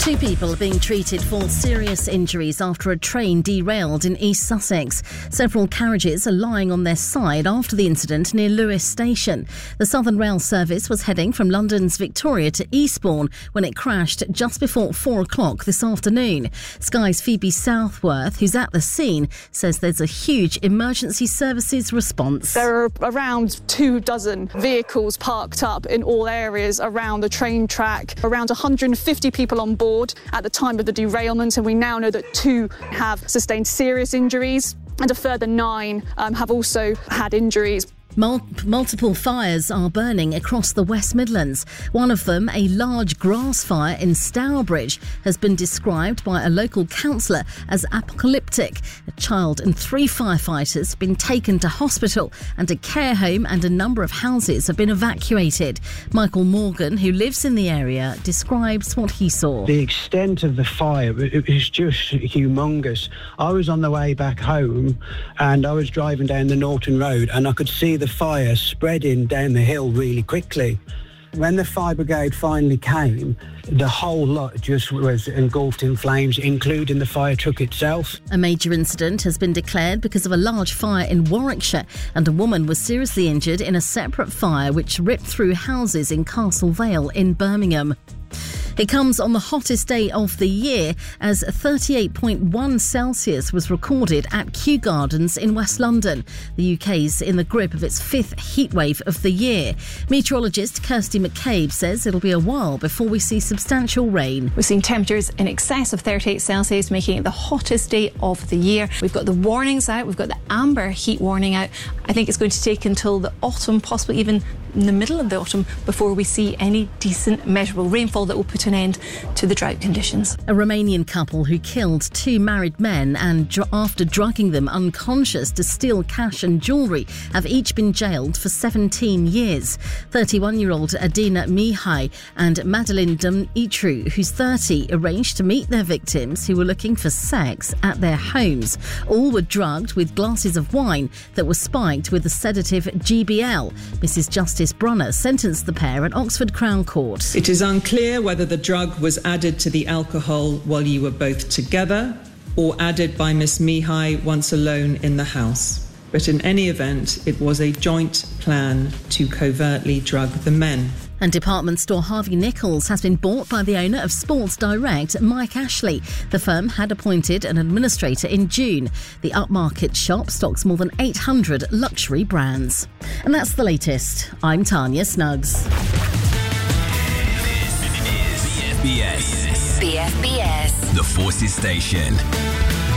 Two people are being treated for serious injuries after a train derailed in East Sussex. Several carriages are lying on their side after the incident near Lewes Station. The Southern Rail service was heading from London's Victoria to Eastbourne when it crashed just before 4 o'clock this afternoon. Sky's Phoebe Southworth, who's at the scene, says there's a huge emergency services response. There are around 24 vehicles parked up in all areas around the train track, around 150 people on board at the time of the derailment, and we now know that 2 have sustained serious injuries and a further 9 have also had injuries. Multiple fires are burning across the West Midlands. One of them, a large grass fire in Stourbridge, has been described by a local councillor as apocalyptic. A child and 3 firefighters have been taken to hospital, and a care home and a number of houses have been evacuated. Michael Morgan, who lives in the area, describes what he saw. The extent of the fire is just humongous. I was on the way back home and I was driving down the Norton Road and I could see the fire spreading down the hill really quickly. When the fire brigade finally came, the whole lot just was engulfed in flames, including the fire truck itself. A major incident has been declared because of a large fire in Warwickshire, and a woman was seriously injured in a separate fire which ripped through houses in Castle Vale in Birmingham. It comes on the hottest day of the year as 38.1 Celsius was recorded at Kew Gardens in West London. The UK's in the grip of its 5th heatwave of the year. Meteorologist Kirsty McCabe says it'll be a while before we see substantial rain. We've seen temperatures in excess of 38 Celsius, making it the hottest day of the year. We've got the warnings out, we've got the amber heat warning out. I think it's going to take until the autumn, possibly even in the middle of the autumn, before we see any decent measurable rainfall that will put an end to the drought conditions. A Romanian couple who killed 2 married men and after drugging them unconscious to steal cash and jewellery have each been jailed for 17 years. 31-year-old Adina Mihai and Madeline Dumitru, who's 30, arranged to meet their victims who were looking for sex at their homes. All were drugged with glasses of wine that were spiked with the sedative GBL. Mrs Justice Brunner sentenced the pair at Oxford Crown Court. It is unclear whether the drug was added to the alcohol while you were both together or added by Miss Mihai once alone in the house. But in any event, it was a joint plan to covertly drug the men. And department store Harvey Nichols has been bought by the owner of Sports Direct, Mike Ashley. The firm had appointed an administrator in June. The upmarket shop stocks more than 800 luxury brands. And that's the latest. I'm Tanya Snuggs. BFBS. The Forces Station.